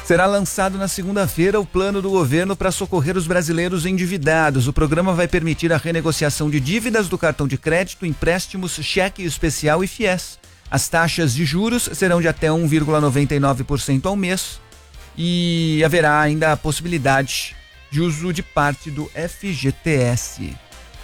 Será lançado na segunda-feira o plano do governo para socorrer os brasileiros endividados. O programa vai permitir a renegociação de dívidas do cartão de crédito, empréstimos, cheque especial e FIES. As taxas de juros serão de até 1,99% ao mês e haverá ainda a possibilidade de uso de parte do FGTS.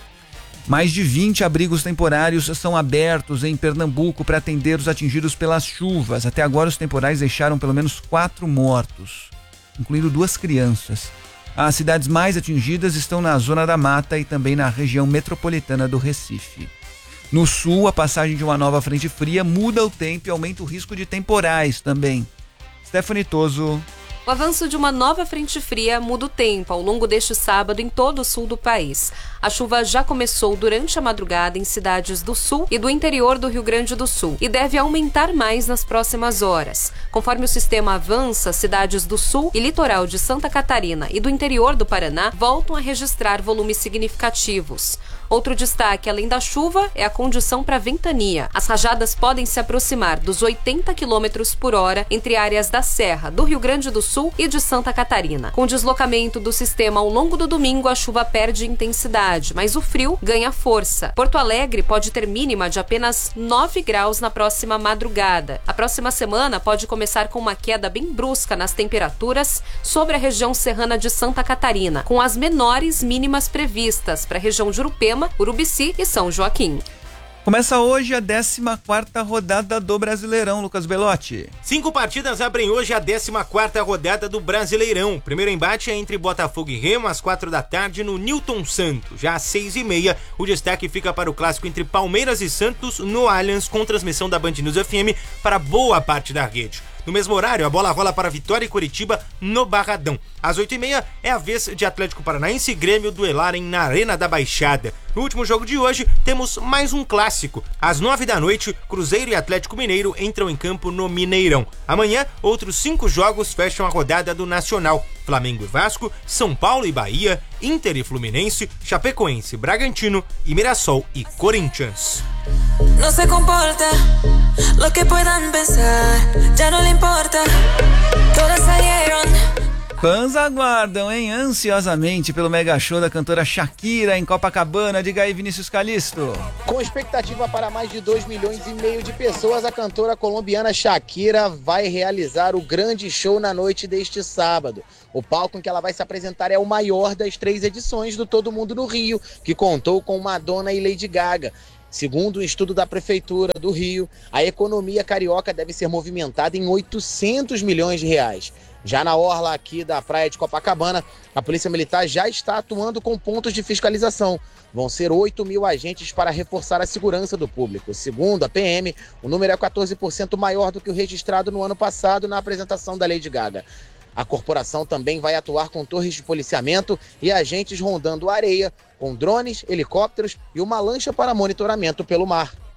Mais de 20 abrigos temporários são abertos em Pernambuco para atender os atingidos pelas chuvas. Até agora, os temporais deixaram pelo menos 4 mortos, incluindo 2 crianças. As cidades mais atingidas estão na Zona da Mata e também na região metropolitana do Recife. No sul, a passagem de uma nova frente fria muda o tempo e aumenta o risco de temporais também. Stephanie Toso. O avanço de uma nova frente fria muda o tempo ao longo deste sábado em todo o sul do país. A chuva já começou durante a madrugada em cidades do sul e do interior do Rio Grande do Sul e deve aumentar mais nas próximas horas. Conforme o sistema avança, cidades do sul e litoral de Santa Catarina e do interior do Paraná voltam a registrar volumes significativos. Outro destaque, além da chuva, é a condição para ventania. As rajadas podem se aproximar dos 80 km por hora entre áreas da Serra, do Rio Grande do Sul e de Santa Catarina. Com o deslocamento do sistema ao longo do domingo, a chuva perde intensidade, mas o frio ganha força. Porto Alegre pode ter mínima de apenas 9 graus na próxima madrugada. A próxima semana pode começar com uma queda bem brusca nas temperaturas sobre a região serrana de Santa Catarina, com as menores mínimas previstas para a região de Urupema, Urubici e São Joaquim. Começa hoje a 14ª rodada do Brasileirão, Lucas Belotti. 5 partidas abrem hoje a 14ª rodada do Brasileirão. Primeiro embate é entre Botafogo e Remo, às 4 da tarde, no Newton Santos. Já às 6h30, o destaque fica para o clássico entre Palmeiras e Santos, no Allianz, com transmissão da Band News FM para boa parte da rede. No mesmo horário, a bola rola para Vitória e Curitiba no Barradão. Às 8h30 é a vez de Atlético Paranaense e Grêmio duelarem na Arena da Baixada. No último jogo de hoje, temos mais um clássico. Às 9 da noite, Cruzeiro e Atlético Mineiro entram em campo no Mineirão. Amanhã, outros 5 jogos fecham a rodada do Nacional. Flamengo e Vasco, São Paulo e Bahia, Inter e Fluminense, Chapecoense, Bragantino e Mirassol e Corinthians. No se comporta lo que puedan pensar, ya no le importa, todas salieron. Fãs aguardam, hein, ansiosamente pelo mega show da cantora Shakira em Copacabana. Diga aí, Vinícius Calisto. Com expectativa para mais de 2,5 milhões de pessoas, a cantora colombiana Shakira vai realizar o grande show na noite deste sábado. O palco em que ela vai se apresentar é o maior das 3 edições do Todo Mundo no Rio, que contou com Madonna e Lady Gaga. Segundo um estudo da Prefeitura do Rio, a economia carioca deve ser movimentada em 800 milhões de reais. Já na orla aqui da praia de Copacabana, a Polícia Militar já está atuando com pontos de fiscalização. Vão ser 8 mil agentes para reforçar a segurança do público. Segundo a PM, o número é 14% maior do que o registrado no ano passado na apresentação da Lady Gaga. A corporação também vai atuar com torres de policiamento e agentes rondando a areia, com drones, helicópteros e uma lancha para monitoramento pelo mar.